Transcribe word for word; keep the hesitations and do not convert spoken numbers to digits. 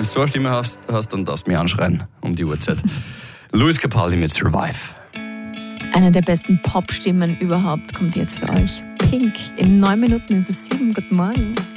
Wenn du so eine Stimme hast, hast dann darfst du mich anschreien um die Uhrzeit. Lewis Capaldi mit Survive. Eine der besten Pop-Stimmen überhaupt kommt jetzt für euch. Pink. In neun Minuten ist es sieben. Guten Morgen.